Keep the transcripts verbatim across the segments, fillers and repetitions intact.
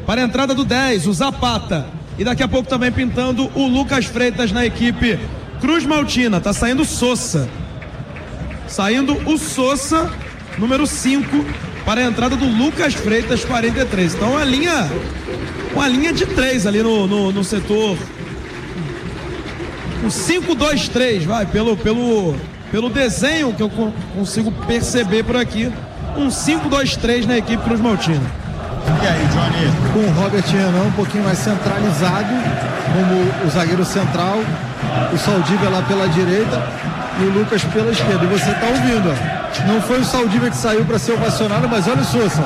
para a entrada do dez, o Zapata. E daqui a pouco também pintando o Lucas Freitas na equipe Cruz Maltina. Tá saindo o Sousa. Saindo o Sousa, número cinco, para a entrada do Lucas Freitas, quarenta e três. Então uma linha, uma linha de três ali no, no, no setor. O cinco dois três, vai, pelo, pelo, pelo desenho que eu consigo perceber por aqui. Um cinco dois três na equipe Cruz Maltina. E aí, Johnny? Com o Robert Renan um pouquinho mais centralizado, como o zagueiro central, o Saldívia lá pela direita e o Lucas pela esquerda. E você tá ouvindo, ó. Não foi o Saldívia que saiu para ser ovacionado, mas olha o Sousa.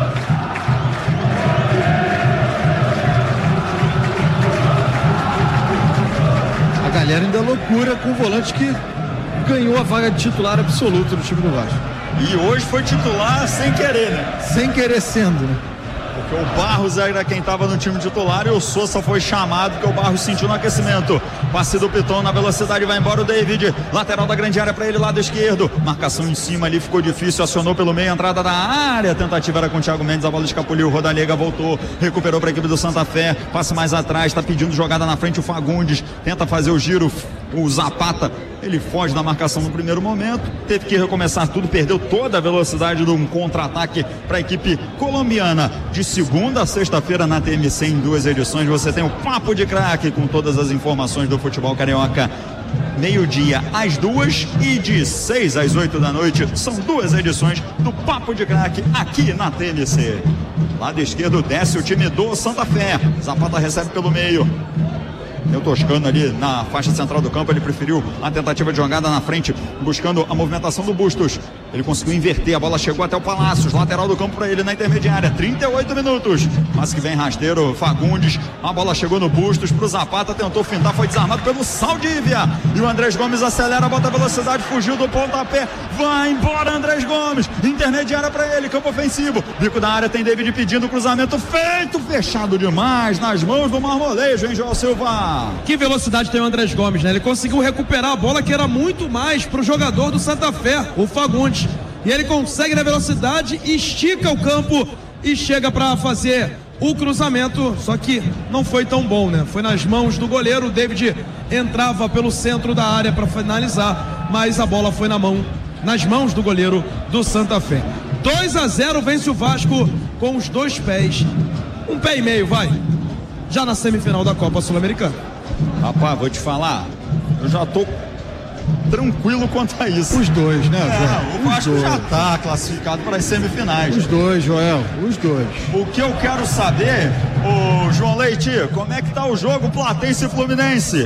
A galera ainda é loucura com o volante que ganhou a vaga de titular absoluto do time do Vasco. E hoje foi titular sem querer, né? Sem querer sendo, né? Porque o Barros era quem estava no time titular e o Sousa foi chamado porque o Barros sentiu no aquecimento. Passe do Piton na velocidade, vai embora o David. Lateral da grande área para ele, lado esquerdo. Marcação em cima ali, ficou difícil. Acionou pelo meio, entrada da área. Tentativa era com o Thiago Mendes, a bola escapuliu. O Rodalega voltou, recuperou para a equipe do Santa Fé. Passe mais atrás, está pedindo jogada na frente o Fagundes. Tenta fazer o giro, o Zapata. Ele foge da marcação no primeiro momento, teve que recomeçar tudo, perdeu toda a velocidade de um contra-ataque para a equipe colombiana. De segunda a sexta-feira na T M C, em duas edições, você tem o Papo de Craque com todas as informações do futebol carioca. Meio-dia às duas e de seis às oito da noite. São duas edições do Papo de Craque aqui na T M C. Lado esquerdo desce o time do Santa Fé. Zapata recebe pelo meio. O Toscano ali na faixa central do campo, ele preferiu a tentativa de jogada na frente, buscando a movimentação do Bustos. Ele conseguiu inverter, a bola chegou até o Palácios, lateral do campo para ele na intermediária, trinta e oito minutos. Mas que vem rasteiro, Fagundes, a bola chegou no Bustos pro Zapata, tentou fintar, foi desarmado pelo Saldívia. E o Andrés Gomes acelera, bota a velocidade, fugiu do pontapé, vai embora Andrés Gomes, intermediária para ele, campo ofensivo, bico da área, tem David pedindo cruzamento feito, fechado demais nas mãos do Marmolejo, hein, João Silva? Que velocidade tem o Andrés Gomes, né? Ele conseguiu recuperar a bola que era muito mais pro jogador do Santa Fé, o Fagundes. E ele consegue na velocidade, estica o campo e chega para fazer o cruzamento, só que não foi tão bom, né? Foi nas mãos do goleiro, o David entrava pelo centro da área para finalizar, mas a bola foi na mão, nas mãos do goleiro do Santa Fé. dois a zero vence o Vasco com os dois pés, um pé e meio, vai, já na semifinal da Copa Sul-Americana. Rapaz, vou te falar, eu já tô tranquilo quanto a isso. Os dois, né, é, Joel? o Vasco dois. já tá classificado para as semifinais. Os dois, Joel, os dois. O que eu quero saber, ô João Leite, como é que tá o jogo Platense e Fluminense?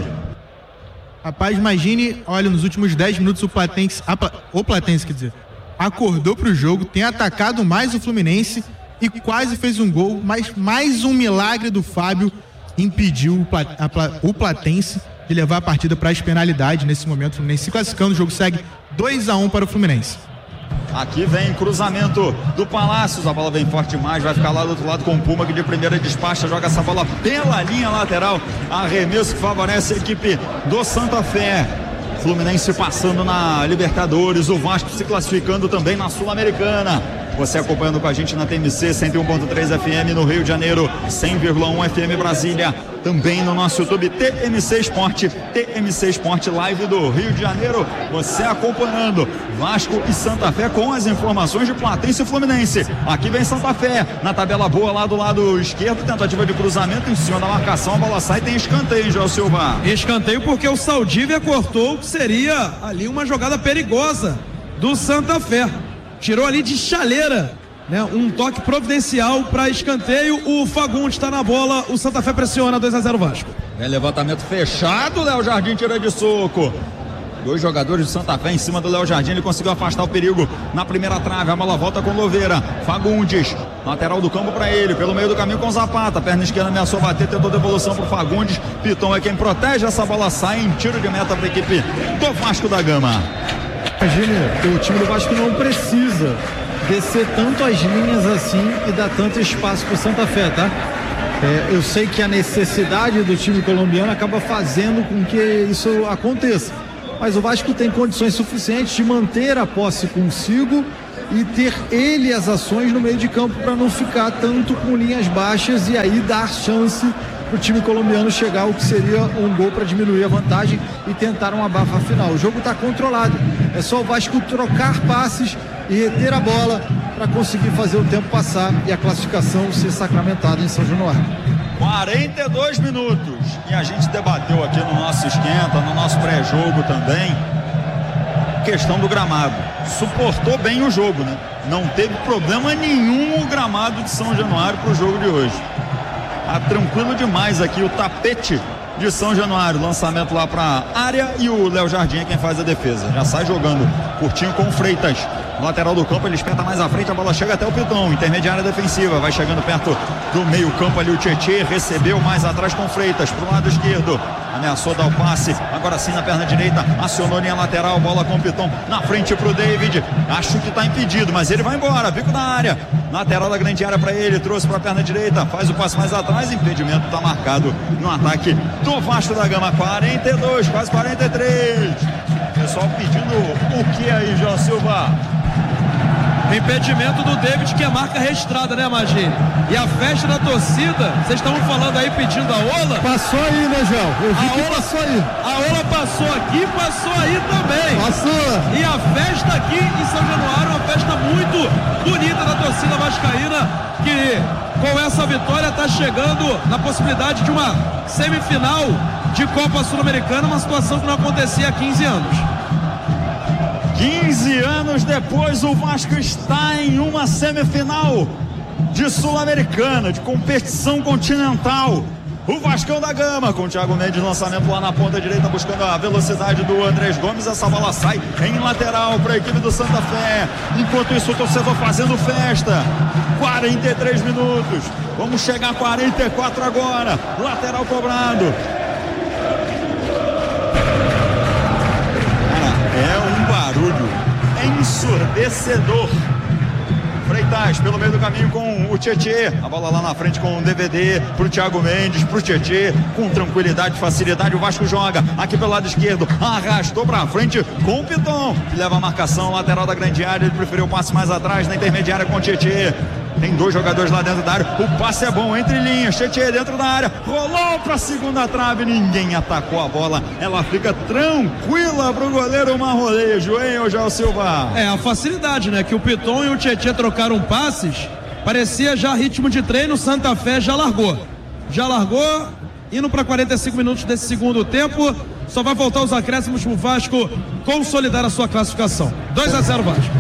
Rapaz, imagine, olha, nos últimos dez minutos o Platense, a, o Platense, quer dizer, acordou pro jogo, tem atacado mais o Fluminense e quase fez um gol, mas mais um milagre do Fábio impediu o, Plat, a, o Platense de levar a partida para as penalidades. Nesse momento o Fluminense se classificando, o jogo segue dois a um para o Fluminense. Aqui vem cruzamento do Palácios, a bola vem forte demais, vai ficar lá do outro lado com o Puma, que de primeira despacha, joga essa bola pela linha lateral, arremesso que favorece a equipe do Santa Fé. Fluminense passando na Libertadores, o Vasco se classificando também na Sul-Americana. Você acompanhando com a gente na T M C cento e um ponto três F M no Rio de Janeiro, cem vírgula um F M Brasília, também no nosso YouTube T M C Esporte, T M C Esporte Live do Rio de Janeiro. Você acompanhando Vasco e Santa Fé com as informações de Platense e Fluminense. Aqui vem Santa Fé, na tabela boa lá do lado esquerdo, tentativa de cruzamento em cima da marcação, a bola sai, tem escanteio, João Silva. Escanteio porque o Saldívia cortou o que seria ali uma jogada perigosa do Santa Fé. Tirou ali de chaleira, né? Um toque providencial para escanteio. O Fagundes está na bola, o Santa Fé pressiona, dois a zero Vasco. É levantamento fechado, Léo Jardim tira de soco. Dois jogadores do Santa Fé em cima do Léo Jardim, ele conseguiu afastar o perigo na primeira trave, a bola volta com Louveira. Fagundes, lateral do campo para ele, pelo meio do caminho com Zapata, perna esquerda ameaçou bater, tentou devolução pro Fagundes. Piton é quem protege, essa bola sai em tiro de meta para a equipe do Vasco da Gama. Imagine que o time do Vasco não precisa descer tanto as linhas assim e dar tanto espaço para o Santa Fé, tá? É, eu sei que a necessidade do time colombiano acaba fazendo com que isso aconteça, mas o Vasco tem condições suficientes de manter a posse consigo e ter ele as ações no meio de campo para não ficar tanto com linhas baixas e aí dar chance para o time colombiano chegar ao que seria um gol para diminuir a vantagem e tentar uma abafa final. O jogo está controlado, é só o Vasco trocar passes e reter a bola para conseguir fazer o tempo passar e a classificação ser sacramentada em São Januário. quarenta e dois minutos e a gente debateu aqui no nosso esquenta, no nosso pré-jogo também, questão do gramado. Suportou bem o jogo, né? Não teve problema nenhum o gramado de São Januário para o jogo de hoje. Tá tranquilo demais aqui o tapete de São Januário, lançamento lá para a área e o Léo Jardim é quem faz a defesa, já sai jogando curtinho com o Freitas, lateral do campo, ele espeta mais à frente, a bola chega até o Piton, intermediária defensiva, vai chegando perto do meio campo ali o Tietê, recebeu mais atrás com o Freitas, pro lado esquerdo, ameaçou dar o passe, agora sim na perna direita, acionou linha lateral, bola com o Piton, na frente pro David, acho que tá impedido, mas ele vai embora, bico na área, lateral da grande área para ele, trouxe pra perna direita, faz o passe mais atrás, impedimento tá marcado no ataque do Vasco da Gama, quarenta e dois, quase quarenta e três, pessoal pedindo o que aí, João Silva? Impedimento do David, que é marca registrada, né, Magini? E a festa da torcida, vocês estavam falando aí pedindo a Ola. Passou aí, né, João? Eu vi a que Ola, passou aí. A Ola passou aqui, passou aí também. Passou. E a festa aqui em São Januário, uma festa muito bonita da torcida vascaína, que com essa vitória está chegando na possibilidade de uma semifinal de Copa Sul-Americana, uma situação que não acontecia há quinze anos. quinze anos depois, o Vasco está em uma semifinal de Sul-Americana, de competição continental. O Vascão da Gama, com o Thiago Mendes, lançamento lá na ponta direita, buscando a velocidade do Andrés Gomes. Essa bola sai em lateral para a equipe do Santa Fé. Enquanto isso, o torcedor fazendo festa. quarenta e três minutos. Vamos chegar a quarenta e quatro agora. Lateral cobrado. É um barulho ensurdecedor. Freitas pelo meio do caminho com o Tietê, a bola lá na frente com o D V D pro Thiago Mendes, pro Tietê, com tranquilidade, facilidade, o Vasco joga aqui pelo lado esquerdo, arrastou pra frente com o Piton, que leva a marcação, lateral da grande área, ele preferiu o passe mais atrás, na intermediária com o Tietê. Tem dois jogadores lá dentro da área, o passe é bom, entre linhas, Tietê dentro da área, rolou pra segunda trave, ninguém atacou a bola, ela fica tranquila pro goleiro Marrolejo, hein, ô João Silva? É, a facilidade, né, que o Piton e o Tietê trocaram passes, parecia já ritmo de treino, Santa Fé já largou, já largou, indo para quarenta e cinco minutos desse segundo tempo, só vai voltar os acréscimos pro Vasco consolidar a sua classificação, dois a zero Vasco.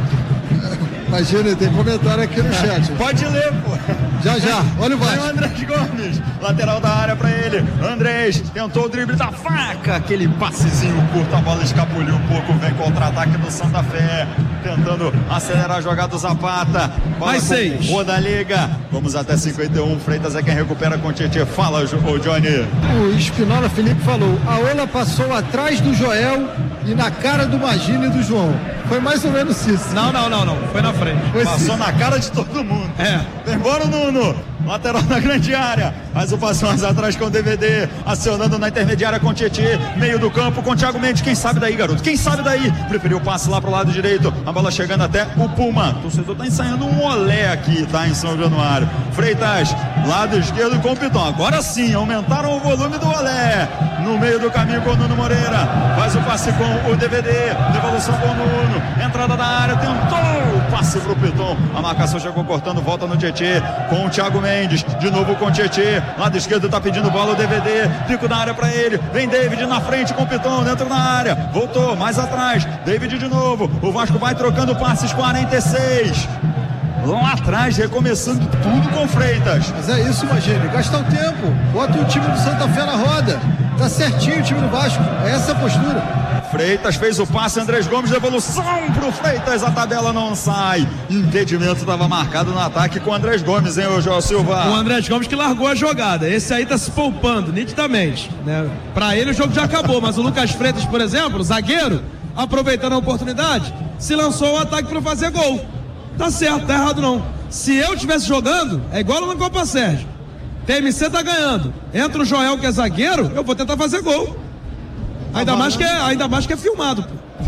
Imagina, tem comentário aqui no chat. Pode ler, pô. Já, já. Olha o Vasco. Vai o Andrés Gomes. Lateral da área pra ele. Andrés tentou o drible da faca. Aquele passezinho curto. A bola escapuliu um pouco. Vem contra-ataque do Santa Fé. Tentando acelerar a jogada do Zapata. Bola mais seis. Roda Liga. Vamos até cinquenta e um. Freitas é quem recupera com o Tietê. Fala, o Johnny. O Espinola Felipe falou. A Ola passou atrás do Joel e na cara do Magini e do João. Foi mais ou menos isso. Não, não, não, não. Foi na frente. Foi Passou sim. na cara de todo mundo. É. Vem embora o Nuno. Lateral na grande área. Faz o passo mais atrás com o D V D. Acionando na intermediária com o Tietê. Meio do campo com o Thiago Mendes. Quem sabe daí, garoto? Quem sabe daí? Preferiu o passe lá pro lado direito. A bola chegando até o Puma. O torcedor tá ensaiando um olé aqui, tá? Em São Januário. Freitas, lado esquerdo com o Piton. Agora sim, aumentaram o volume do olé. No meio do caminho com o Nuno Moreira. Faz o passe com o D V D. Devolução com o Nuno. Entrada da área. Tentou o passe pro Piton. A marcação chegou cortando. Volta no Tietê com o Thiago Mendes. De novo com o Tietê. Lado esquerdo tá pedindo bola o D V D. Pico na área pra ele. Vem David na frente com o Piton. Dentro da área. Voltou mais atrás. David de novo. O Vasco vai trocando passes. quarenta e seis. Lá atrás, recomeçando tudo com Freitas. Mas é isso, Magini. Gastar o tempo. Bota o time do Santa Fé na roda. Tá certinho o time do Vasco. É essa a postura. Freitas fez o passe, Andrés Gomes, devolução pro Freitas, a tabela não sai. Impedimento estava marcado no ataque com o Andrés Gomes, hein, ô João Silva? O Andrés Gomes que largou a jogada. Esse aí tá se poupando, nitidamente, né? Pra ele o jogo já acabou, mas o Lucas Freitas, por exemplo, o zagueiro, aproveitando a oportunidade, se lançou ao ataque para fazer gol. Tá certo, tá errado não. Se eu estivesse jogando, é igual na Copa Sérgio. T M C tá ganhando. Entra o Joel, que é zagueiro, eu vou tentar fazer gol. Ainda mais que é, ainda mais que é filmado, pô.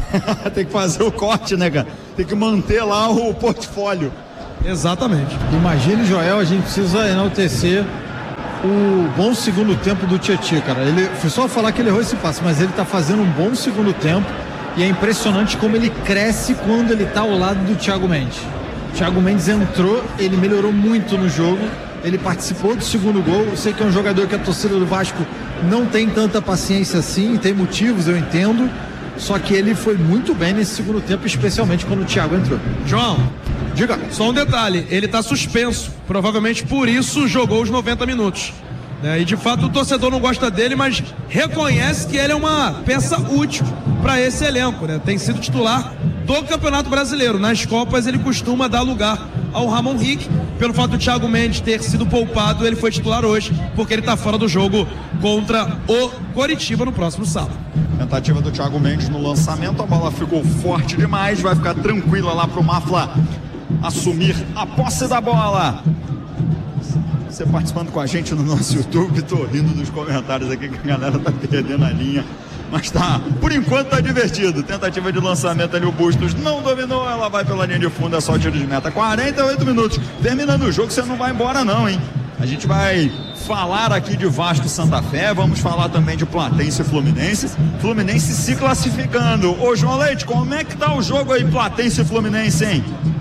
Tem que fazer o corte, né, cara? Tem que manter lá o portfólio. Exatamente. Imagine, Joel, a gente precisa enaltecer o bom segundo tempo do Tietê, cara. Ele foi só falar que ele errou esse passe, mas ele tá fazendo um bom segundo tempo e é impressionante como ele cresce quando ele tá ao lado do Thiago Mendes. O Thiago Mendes entrou, ele melhorou muito no jogo, ele participou do segundo gol. Eu sei que é um jogador que a torcida do Vasco não tem tanta paciência assim, tem motivos, eu entendo, só que ele foi muito bem nesse segundo tempo, especialmente quando o Thiago entrou. João, diga. Só um detalhe, ele está suspenso, provavelmente por isso jogou os noventa minutos. Né? E de fato o torcedor não gosta dele, mas reconhece que ele é uma peça útil para esse elenco, né? Tem sido titular do Campeonato Brasileiro. Nas Copas ele costuma dar lugar ao Ramon Rick. Pelo fato do Thiago Mendes ter sido poupado, ele foi titular hoje, porque ele está fora do jogo contra o Coritiba no próximo sábado. Tentativa do Thiago Mendes no lançamento, a bola ficou forte demais, vai ficar tranquila lá pro Mafla assumir a posse da bola. Você participando com a gente no nosso YouTube, tô rindo dos comentários aqui que a galera tá perdendo a linha, mas tá, por enquanto tá divertido. Tentativa de lançamento ali, o Bustos não dominou, ela vai pela linha de fundo, é só tiro de meta. quarenta e oito minutos, terminando o jogo, você não vai embora não, hein? A gente vai falar aqui de Vasco e Santa Fé, vamos falar também de Platense e Fluminense. Fluminense se classificando. Ô João Leite, como é que tá o jogo aí, Platense e Fluminense, hein?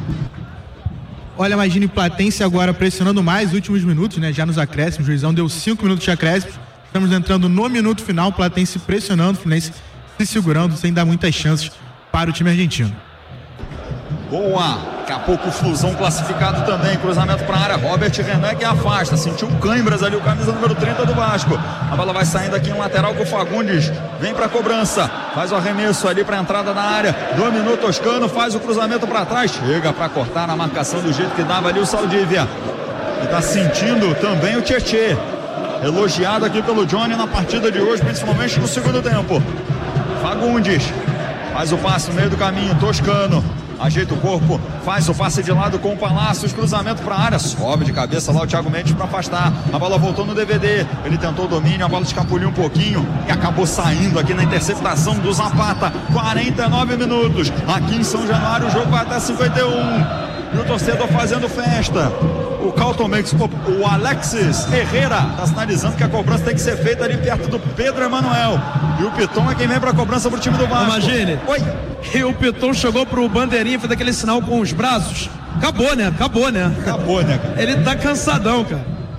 Olha, imagine Platense agora pressionando mais os últimos minutos, né? Já nos acréscimos, o juizão deu cinco minutos de acréscimos. Estamos entrando no minuto final, Platense pressionando, o Fluminense se segurando, sem dar muitas chances para o time argentino. Boa! Daqui a pouco o Flusão classificado também, cruzamento para a área, Robert Renan que afasta, sentiu cãibras ali, o camisa número trinta do Vasco. A bola vai saindo aqui em lateral com o Fagundes, vem para a cobrança, faz o arremesso ali para a entrada na área, dominou Toscano, faz o cruzamento para trás, chega para cortar na marcação do jeito que dava ali o Saldívia. E tá sentindo também o Tietê, elogiado aqui pelo Johnny na partida de hoje, principalmente no segundo tempo. Fagundes faz o passe no meio do caminho, Toscano ajeita o corpo, faz o passe de lado com o Palácios, cruzamento para a área, sobe de cabeça lá o Thiago Mendes para afastar, a bola voltou no D V D, ele tentou o domínio, a bola escapuliu um pouquinho e acabou saindo aqui na interceptação do Zapata. Quarenta e nove minutos, aqui em São Januário o jogo vai até cinquenta e um e o torcedor fazendo festa. O Carlton Mendes, o Alexis Herrera está sinalizando que a cobrança tem que ser feita ali perto do Pedro Emanuel. E o Piton é quem vem para a cobrança pro time do Vasco. Imagine. Oi. E o Piton chegou pro bandeirinha, fez aquele sinal com os braços. Acabou, né? Acabou, né? Acabou, né, cara? Ele tá cansadão, cara.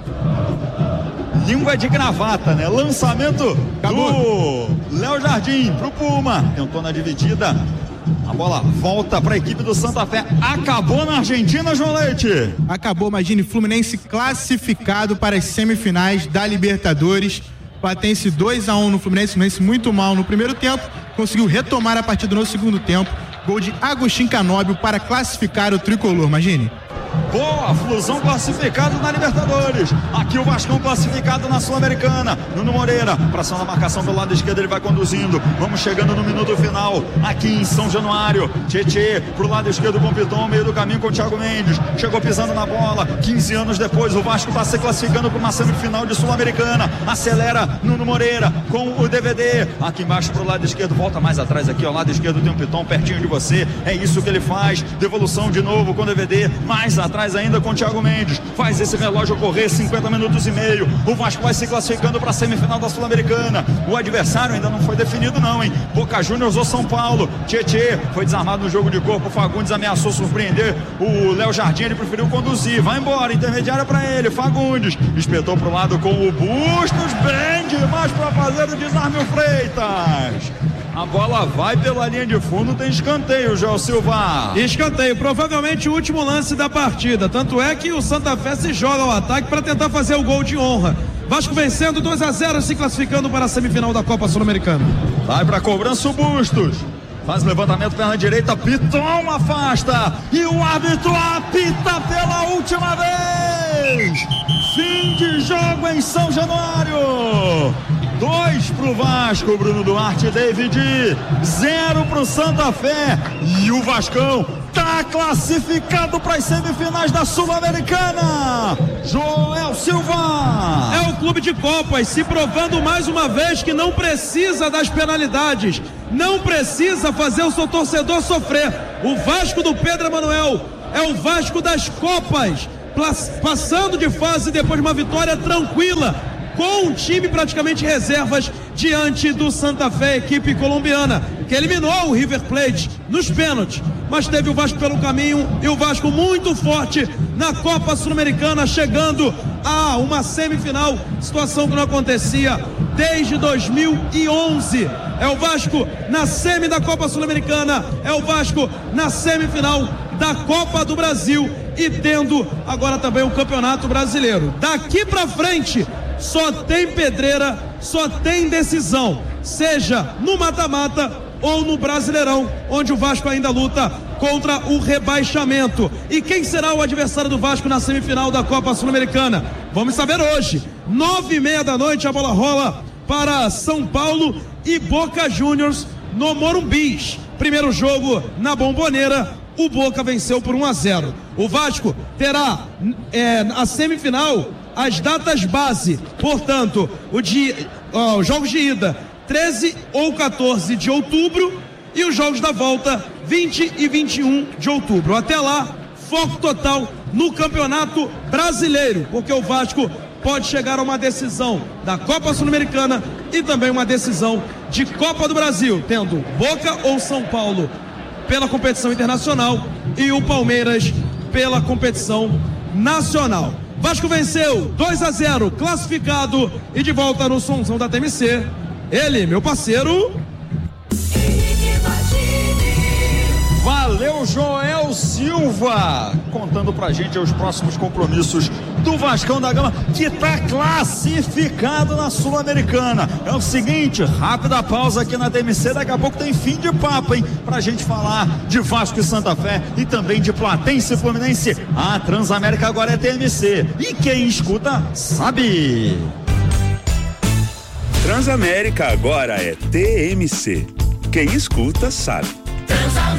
Língua de gravata, né? Lançamento Acabou. do Léo Jardim pro Puma. Tentou na dividida. A bola volta para a equipe do Santa Fé. Acabou na Argentina, João Leite. Acabou, imagine, Fluminense classificado para as semifinais da Libertadores. Platense dois a um no Fluminense, Fluminense muito mal no primeiro tempo, conseguiu retomar a partida no segundo tempo. Gol de Agostinho Canóbio para classificar o tricolor, imagine. Boa, Flusão classificado na Libertadores. Aqui o Vascão classificado na Sul-Americana. Nuno Moreira, pressão na marcação pelo lado esquerdo, ele vai conduzindo. Vamos chegando no minuto final, aqui em São Januário. Tietê pro lado esquerdo com o Piton, meio do caminho com o Thiago Mendes. Chegou pisando na bola. quinze anos depois, o Vasco está se classificando para uma semifinal de Sul-Americana. Acelera Nuno Moreira com o D V D. Aqui embaixo pro lado esquerdo, volta mais atrás aqui, ao lado esquerdo tem o Piton pertinho de você. É isso que ele faz. Devolução de novo com o D V D. Mais atrás ainda com o Thiago Mendes, faz esse relógio correr, cinquenta minutos e meio, o Vasco vai se classificando para a semifinal da Sul-Americana. O adversário ainda não foi definido não, hein? Boca Juniors ou São Paulo. Tietê foi desarmado no jogo de corpo, Fagundes ameaçou surpreender o Léo Jardim, ele preferiu conduzir, vai embora, intermediária para ele, Fagundes, espetou pro lado com o Bustos, bem demais para fazer o desarme, o Freitas. A bola vai pela linha de fundo, tem escanteio, João Silva. Escanteio, provavelmente o último lance da partida. Tanto é que o Santa Fé se joga ao ataque para tentar fazer o gol de honra. Vasco vencendo dois a zero, se classificando para a semifinal da Copa Sul-Americana. Vai para a cobrança o Bustos. Faz levantamento, perna direita, Piton afasta. E o árbitro apita pela última vez. Fim de jogo em São Januário. Dois pro Vasco, Bruno Duarte e David. Zero pro Santa Fé. E o Vascão tá classificado para as semifinais da Sul-Americana. Joel Silva. É o clube de Copas se provando mais uma vez que não precisa das penalidades. não precisa fazer o seu torcedor sofrer. O Vasco do Pedro Emanuel é o Vasco das Copas, passando de fase depois de uma vitória tranquila, com um time praticamente reservas diante do Santa Fé, equipe colombiana, que eliminou o River Plate nos pênaltis, mas teve o Vasco pelo caminho e o Vasco muito forte na Copa Sul-Americana, chegando a uma semifinal, situação que não acontecia desde dois mil e onze. É o Vasco na semi da Copa Sul-Americana, é o Vasco na semifinal da Copa do Brasil e tendo agora também o Campeonato Brasileiro. Daqui pra frente só tem pedreira, só tem decisão, seja no mata-mata ou no Brasileirão, onde o Vasco ainda luta contra o rebaixamento. E quem será o adversário do Vasco na semifinal da Copa Sul-Americana? Vamos saber hoje. Nove e meia da noite a bola rola para São Paulo e Boca Juniors no Morumbi. Primeiro jogo na Bomboneira, o Boca venceu por um a zero. O Vasco terá é, a semifinal, as datas base, portanto, o de, ó, os jogos de ida treze ou quatorze de outubro e os jogos da volta vinte e vinte e um de outubro. Até lá, foco total no Campeonato Brasileiro, porque o Vasco pode chegar a uma decisão da Copa Sul-Americana e também uma decisão de Copa do Brasil, tendo Boca ou São Paulo pela competição internacional e o Palmeiras pela competição nacional. Vasco venceu dois a zero, classificado e de volta no somzão da T M C. Ele, meu parceiro. Valeu, Joel Silva, contando pra gente os próximos compromissos do Vascão da Gama, que tá classificado na Sul-Americana. É o seguinte, rápida pausa aqui na T M C, daqui a pouco tem fim de papo, hein? Pra gente falar de Vasco e Santa Fé e também de Platense e Fluminense. A Transamérica agora é T M C e quem escuta sabe. Transamérica agora é T M C. Quem escuta sabe.